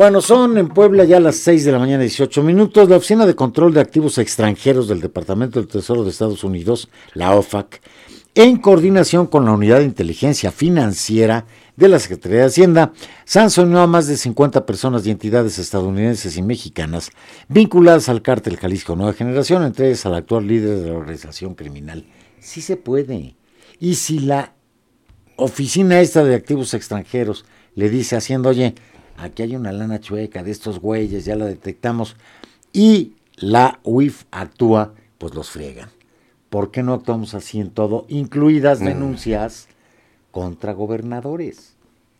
Bueno, son en Puebla ya las 6 de la mañana, 18 minutos. La Oficina de Control de Activos Extranjeros del Departamento del Tesoro de Estados Unidos, la OFAC, en coordinación con la Unidad de Inteligencia Financiera de la Secretaría de Hacienda, sancionó a más de 50 personas y entidades estadounidenses y mexicanas vinculadas al cártel Jalisco Nueva Generación, entre ellas al actual líder de la organización criminal. Sí se puede. Y si la oficina esta de activos extranjeros le dice haciendo, oye, aquí hay una lana chueca de estos güeyes, ya la detectamos, y la UIF actúa, pues los friegan. ¿Por qué no actuamos así en todo? Incluidas denuncias contra gobernadores.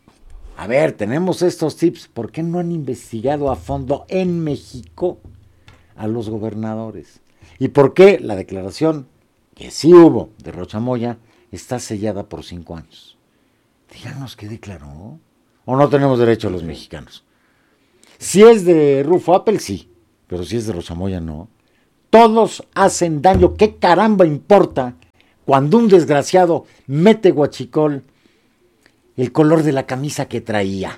A ver, tenemos estos tips, ¿por qué no han investigado a fondo en México a los gobernadores? ¿Y por qué la declaración que sí hubo de Rocha Moya está sellada por 5 años? Díganos qué declaró. ¿O no tenemos derecho a los mexicanos? Si es de Rufo Apple, sí, pero si es de Rocha Moya, no. Todos hacen daño. ¿Qué caramba importa cuando un desgraciado mete guachicol el color de la camisa que traía?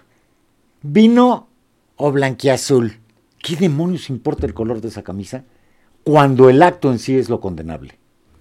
¿Vino o blanquiazul? ¿Qué demonios importa el color de esa camisa cuando el acto en sí es lo condenable?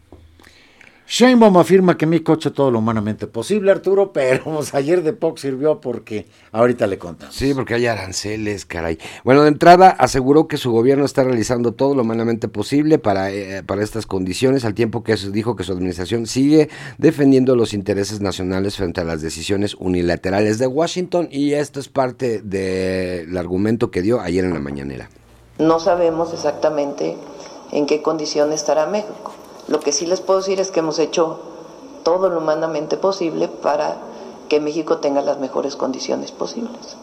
Sheinbaum afirma que México ha hecho todo lo humanamente posible, Arturo, pero pues, ayer de poco sirvió porque ahorita le contamos. Sí, porque hay aranceles, caray. Bueno, de entrada aseguró que su gobierno está realizando todo lo humanamente posible para estas condiciones, al tiempo que dijo que su administración sigue defendiendo los intereses nacionales frente a las decisiones unilaterales de Washington, y esto es parte del argumento que dio ayer en la mañanera. No sabemos exactamente en qué condición estará México. Lo que sí les puedo decir es que hemos hecho todo lo humanamente posible para que México tenga las mejores condiciones posibles.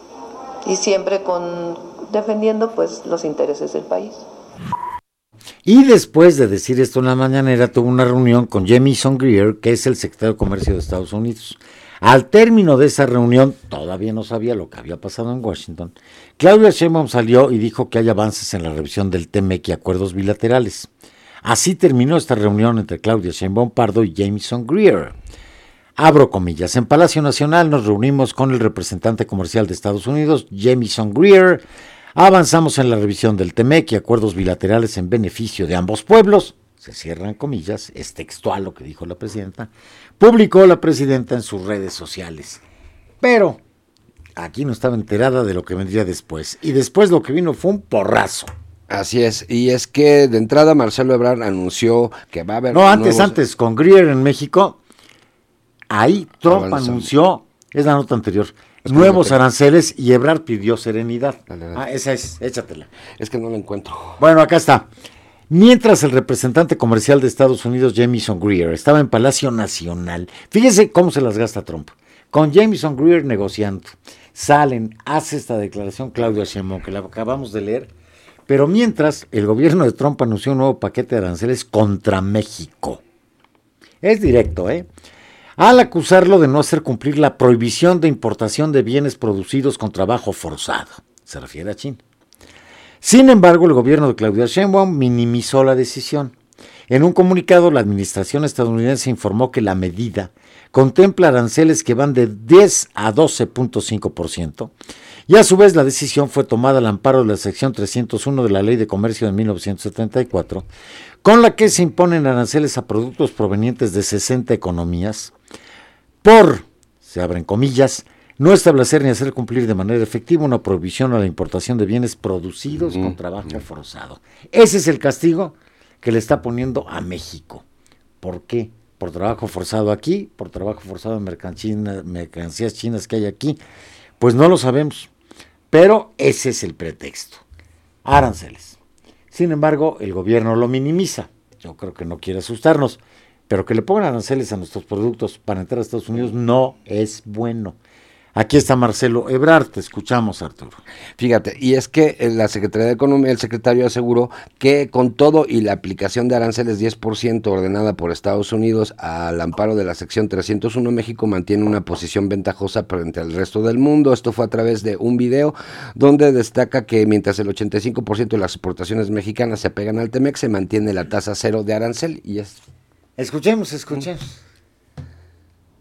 Y siempre defendiendo pues los intereses del país. Y después de decir esto en la mañanera, tuvo una reunión con Jamieson Greer, que es el secretario de Comercio de Estados Unidos. Al término de esa reunión, todavía no sabía lo que había pasado en Washington, Claudia Sheinbaum salió y dijo que hay avances en la revisión del TMEC y acuerdos bilaterales. Así terminó esta reunión entre Claudia Sheinbaum Pardo y Jamieson Greer. Abro comillas. En Palacio Nacional nos reunimos con el representante comercial de Estados Unidos, Jamieson Greer. Avanzamos en la revisión del TMEC y acuerdos bilaterales en beneficio de ambos pueblos. Se cierran comillas, es textual lo que dijo la presidenta. Publicó la presidenta en sus redes sociales. Pero aquí no estaba enterada de lo que vendría después. Y después lo que vino fue un porrazo. Así es, y es que de entrada Marcelo Ebrard anunció que va a haber... No, antes, con Greer en México, ahí Trump anunció, es la nota anterior, nuevos aranceles, y Ebrard pidió serenidad. Dale. Esa es, échatela. Es que no la encuentro. Bueno, acá está. Mientras el representante comercial de Estados Unidos, Jamieson Greer, estaba en Palacio Nacional, fíjese cómo se las gasta Trump, con Jamieson Greer negociando, salen, hace esta declaración Claudia Sheinbaum, que la acabamos de leer. Pero mientras, el gobierno de Trump anunció un nuevo paquete de aranceles contra México. Es directo, al acusarlo de no hacer cumplir la prohibición de importación de bienes producidos con trabajo forzado. Se refiere a China. Sin embargo, el gobierno de Claudia Sheinbaum minimizó la decisión. En un comunicado, la administración estadounidense informó que la medida contempla aranceles que van de 10 a 12.5%, y a su vez la decisión fue tomada al amparo de la sección 301 de la Ley de Comercio de 1974, con la que se imponen aranceles a productos provenientes de 60 economías por, se abren comillas, no establecer ni hacer cumplir de manera efectiva una prohibición a la importación de bienes producidos con trabajo forzado. Ese es el castigo que le está poniendo a México. ¿Por qué? Por trabajo forzado aquí, por trabajo forzado en mercancías chinas que hay aquí. Pues no lo sabemos, pero ese es el pretexto. Aranceles. Sin embargo, el gobierno lo minimiza. Yo creo que no quiere asustarnos, pero que le pongan aranceles a nuestros productos para entrar a Estados Unidos no es bueno. Aquí está Marcelo Ebrard, te escuchamos, Arturo. Fíjate, y es que la Secretaría de Economía, el secretario aseguró que con todo y la aplicación de aranceles 10% ordenada por Estados Unidos al amparo de la sección 301, México mantiene una posición ventajosa frente al resto del mundo. Esto fue a través de un video donde destaca que mientras el 85% de las exportaciones mexicanas se apegan al TMEC, se mantiene la tasa cero de arancel. Y es... Escuchemos.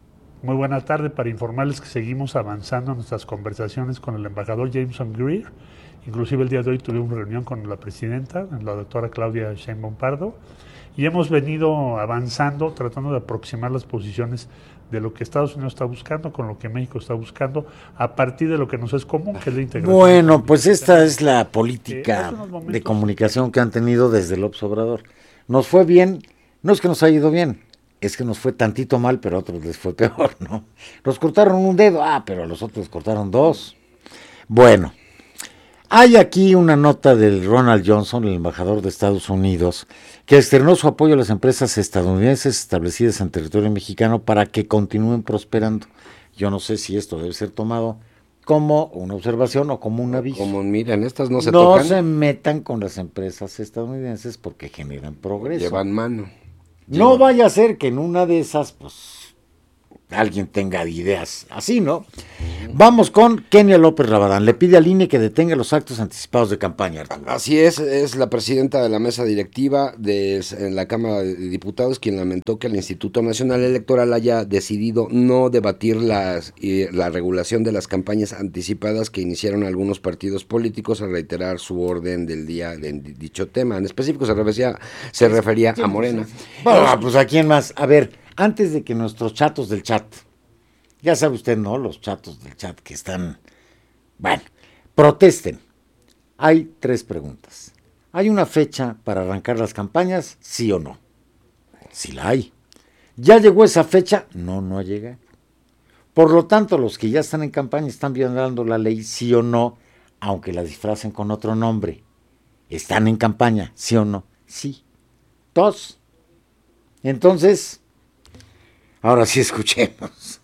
Muy buena tarde, para informarles que seguimos avanzando en nuestras conversaciones con el embajador Jameson Greer. Inclusive el día de hoy tuvimos una reunión con la presidenta, la doctora Claudia Sheinbaum Pardo, y hemos venido avanzando, tratando de aproximar las posiciones de lo que Estados Unidos está buscando con lo que México está buscando, a partir de lo que nos es común, que es la integración. Bueno, pues esta es la política de comunicación que han tenido desde López Obrador. Nos fue bien, no es que nos haya ido bien, es que nos fue tantito mal, pero a otros les fue peor, ¿no? Nos cortaron un dedo, pero a los otros les cortaron dos. Bueno, hay aquí una nota del Ronald Johnson, el embajador de Estados Unidos, que externó su apoyo a las empresas estadounidenses establecidas en territorio mexicano para que continúen prosperando. Yo no sé si esto debe ser tomado como una observación o como un aviso. Como miren, estas no se tocan. No se metan con las empresas estadounidenses porque generan progreso. Llevan mano. No vaya a ser que en una de esas, pues, alguien tenga ideas así, ¿no? Vamos con Kenia López Rabadán. Le pide al INE que detenga los actos anticipados de campaña, Arturo. Así es la presidenta de la mesa directiva en la Cámara de Diputados quien lamentó que el Instituto Nacional Electoral haya decidido no debatir la regulación de las campañas anticipadas que iniciaron algunos partidos políticos al reiterar su orden del día de dicho tema. En específico se refería a Morena. Bueno, pues ¿a quién más? A ver, antes de que nuestros chatos del chat, ya sabe usted, ¿no? Los chatos del chat que están, bueno, protesten. Hay 3 preguntas. ¿Hay una fecha para arrancar las campañas? ¿Sí o no? Sí la hay. ¿Ya llegó esa fecha? No, no llega. Por lo tanto, los que ya están en campaña están violando la ley, sí o no, aunque la disfracen con otro nombre. ¿Están en campaña? ¿Sí o no? Sí. 2. Entonces, ahora sí escuchemos.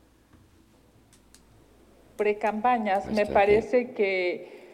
Precampañas, me parece que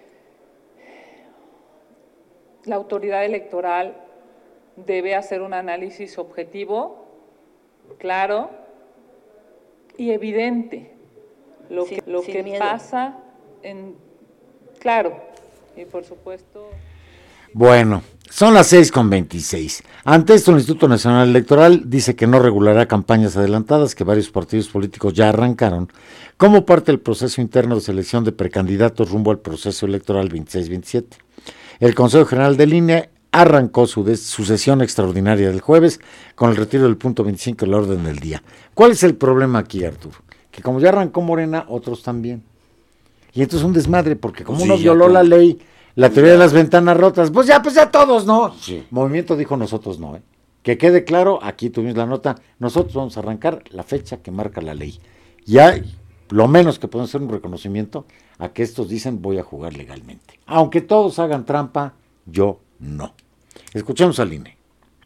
la autoridad electoral debe hacer un análisis objetivo, claro y evidente. Lo que pasa claro, y por supuesto. Bueno, son las 6:26. Ante esto, el Instituto Nacional Electoral dice que no regulará campañas adelantadas que varios partidos políticos ya arrancaron como parte del proceso interno de selección de precandidatos rumbo al proceso electoral 26-27. El Consejo General del INE arrancó su sesión extraordinaria del jueves con el retiro del punto 25 del orden del día. ¿Cuál es el problema aquí, Arturo? Que como ya arrancó Morena, otros también. Y entonces un desmadre, porque como uno violó la ley, la teoría de las ventanas rotas, pues ya todos, ¿no? Sí. Movimiento dijo nosotros no, ¿eh? Que quede claro, aquí tuvimos la nota, nosotros vamos a arrancar la fecha que marca la ley. Ya, lo menos que podemos hacer un reconocimiento a que estos dicen voy a jugar legalmente. Aunque todos hagan trampa, yo no. Escuchemos al INE.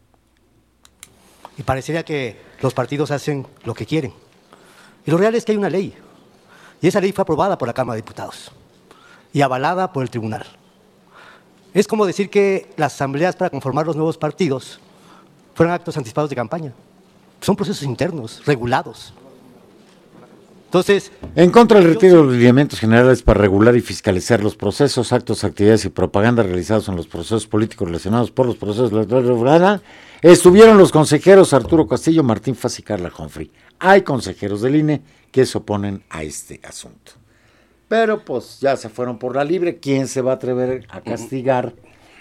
Y parecería que los partidos hacen lo que quieren. Y lo real es que hay una ley. Y esa ley fue aprobada por la Cámara de Diputados y avalada por el Tribunal. Es como decir que las asambleas para conformar los nuevos partidos fueron actos anticipados de campaña. Son procesos internos, regulados. Entonces, en contra del retiro de los lineamientos generales para regular y fiscalizar los procesos, actos, actividades y propaganda realizados en los procesos políticos relacionados por los procesos electorales, estuvieron los consejeros Arturo Castillo, Martín Faz y Carla Humphrey. Hay consejeros del INE que se oponen a este asunto. Pero pues ya se fueron por la libre. ¿Quién se va a atrever a castigar?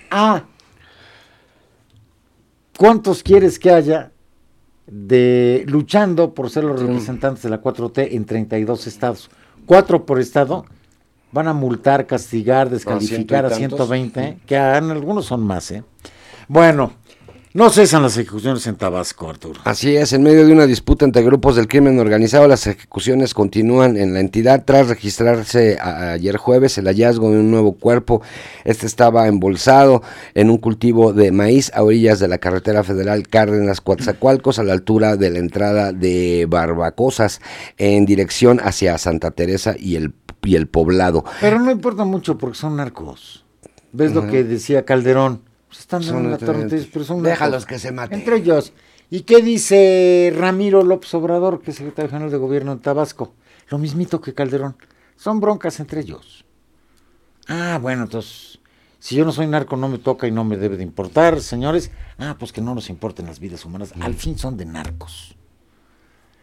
¿Cuántos quieres que haya luchando por ser los representantes de la 4T en 32 estados? 4 por estado. Van a multar, castigar, descalificar a 120, que algunos son más, ¿eh? Bueno, no cesan las ejecuciones en Tabasco, Arturo. Así es, en medio de una disputa entre grupos del crimen organizado, las ejecuciones continúan en la entidad tras registrarse ayer jueves el hallazgo de un nuevo cuerpo. Este estaba embolsado en un cultivo de maíz a orillas de la carretera federal Cárdenas-Coatzacoalcos, a la altura de la entrada de Barbacosas, en dirección hacia Santa Teresa y el poblado. Pero no importa mucho porque son narcos. ¿Ves lo que decía Calderón? Están en la torre, pero son déjalos que se maten. Entre ellos. ¿Y qué dice Ramiro López Obrador, que es secretario general de gobierno en Tabasco? Lo mismito que Calderón. Son broncas entre ellos. Bueno, entonces, si yo no soy narco, no me toca y no me debe de importar, señores. Pues que no nos importen las vidas humanas. Al fin son de narcos.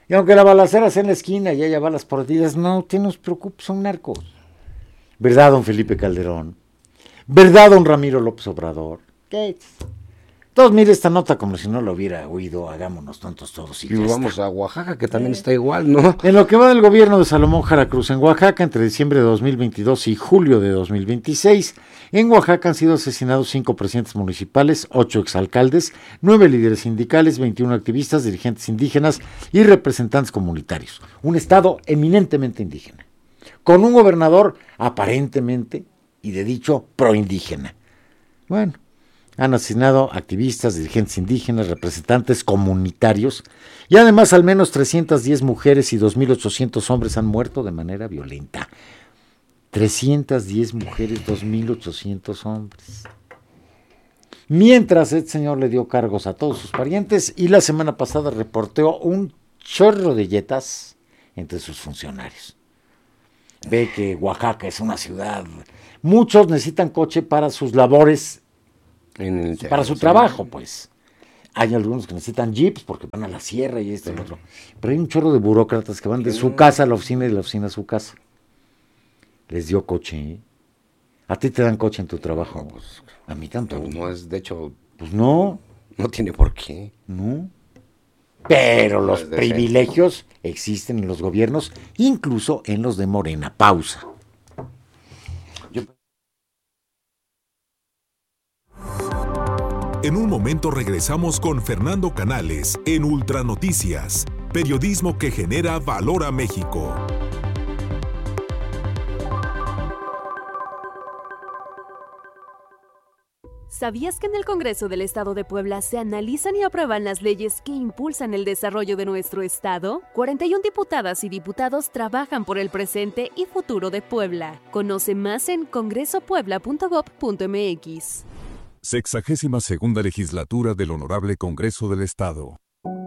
Y aunque la balacera sea en la esquina y haya balas perdidas, no te nos preocupes, son narcos. ¿Verdad, don Felipe Calderón? ¿Verdad, don Ramiro López Obrador? ¿Qué? Entonces, mire esta nota como si no lo hubiera oído, hagámonos tontos todos. Y vamos a Oaxaca, que también está igual, ¿no? En lo que va del gobierno de Salomón Jara Cruz en Oaxaca, entre diciembre de 2022 y julio de 2026, en Oaxaca han sido asesinados 5 presidentes municipales, 8 exalcaldes, 9 líderes sindicales, 21 activistas, dirigentes indígenas y representantes comunitarios. Un estado eminentemente indígena, con un gobernador aparentemente, y de dicho, proindígena. Bueno, han asesinado activistas, dirigentes indígenas, representantes comunitarios y además al menos 310 mujeres y 2.800 hombres han muerto de manera violenta. 310 mujeres, 2.800 hombres. Mientras este señor le dio cargos a todos sus parientes y la semana pasada reporteó un chorro de yetas entre sus funcionarios. Ve que Oaxaca es una ciudad, muchos necesitan coche para sus labores, para su trabajo, pues. Hay algunos que necesitan jeeps porque van a la sierra y esto y lo otro. Pero hay un chorro de burócratas que van de su casa a la oficina y de la oficina a su casa. Les dio coche, ¿eh? ¿A ti te dan coche en tu trabajo? No, pues, a mí tampoco. No es, de hecho... Pues no. No tiene por qué. No. Pero los privilegios existen en los gobiernos, incluso en los de Morena. Pausa. En un momento regresamos con Fernando Canales en Ultranoticias, periodismo que genera valor a México. ¿Sabías que en el Congreso del Estado de Puebla se analizan y aprueban las leyes que impulsan el desarrollo de nuestro estado? 41 diputadas y diputados trabajan por el presente y futuro de Puebla. Conoce más en congresopuebla.gov.mx. 62ª Legislatura del Honorable Congreso del Estado.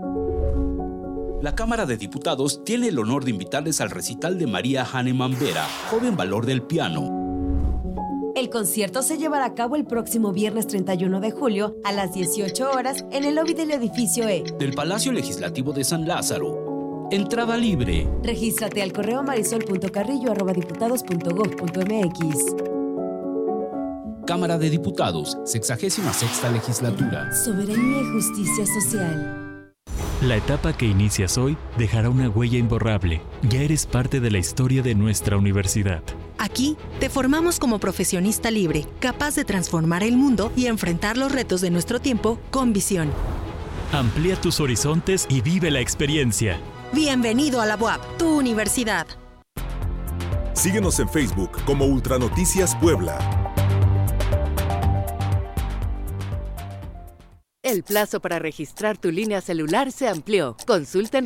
La Cámara de Diputados tiene el honor de invitarles al recital de María Hahnemann Vera, joven valor del piano. El concierto se llevará a cabo el próximo viernes 31 de julio a las 18 horas en el lobby del edificio E del Palacio Legislativo de San Lázaro. Entrada libre. Regístrate al correo marisol.carrillo@diputados.gov.mx. Cámara de Diputados, 66ª Legislatura. Soberanía y justicia social. La etapa que inicias hoy dejará una huella imborrable. Ya eres parte de la historia de nuestra universidad. Aquí te formamos como profesionista libre, capaz de transformar el mundo y enfrentar los retos de nuestro tiempo con visión. Amplía tus horizontes y vive la experiencia. Bienvenido a la UAP, tu universidad. Síguenos en Facebook como Ultranoticias Puebla. El plazo para registrar tu línea celular se amplió. Consulta en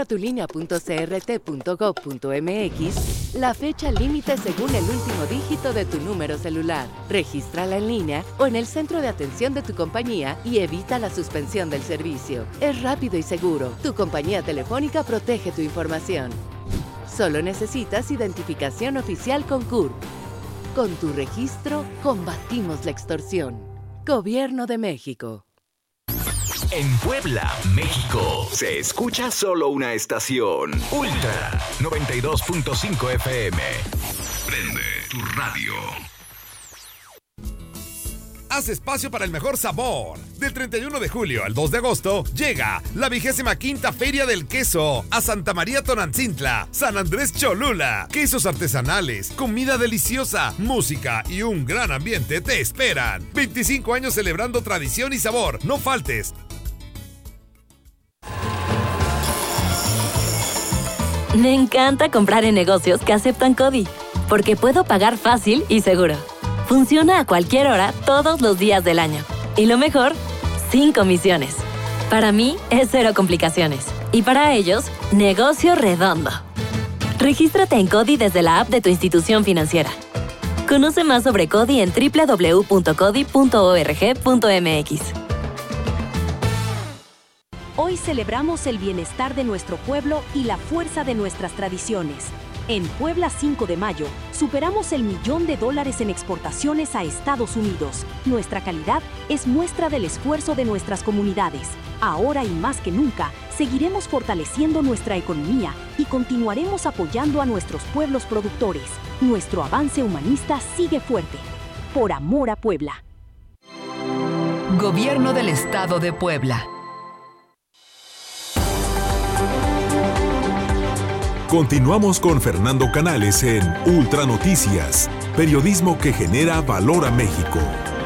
registratulínea.crt.gov.mx la fecha límite según el último dígito de tu número celular. Regístrala en línea o en el centro de atención de tu compañía y evita la suspensión del servicio. Es rápido y seguro. Tu compañía telefónica protege tu información. Solo necesitas identificación oficial con CURP. Con tu registro, combatimos la extorsión. Gobierno de México. En Puebla, México, se escucha solo una estación. Ultra 92.5 FM. Prende tu radio. Haz espacio para el mejor sabor. Del 31 de julio al 2 de agosto llega la 25ª Feria del Queso a Santa María Tonantzintla, San Andrés Cholula. Quesos artesanales, comida deliciosa, música y un gran ambiente te esperan. 25 años celebrando tradición y sabor. No faltes. Me encanta comprar en negocios que aceptan CODI, porque puedo pagar fácil y seguro. Funciona a cualquier hora, todos los días del año. Y lo mejor, sin comisiones. Para mí, es cero complicaciones. Y para ellos, negocio redondo. Regístrate en CODI desde la app de tu institución financiera. Conoce más sobre CODI en www.codi.org.mx. Hoy celebramos el bienestar de nuestro pueblo y la fuerza de nuestras tradiciones. En Puebla 5 de Mayo, superamos el $1,000,000 en exportaciones a Estados Unidos. Nuestra calidad es muestra del esfuerzo de nuestras comunidades. Ahora y más que nunca, seguiremos fortaleciendo nuestra economía y continuaremos apoyando a nuestros pueblos productores. Nuestro avance humanista sigue fuerte. Por amor a Puebla. Gobierno del Estado de Puebla. Continuamos con Fernando Canales en Ultranoticias, periodismo que genera valor a México.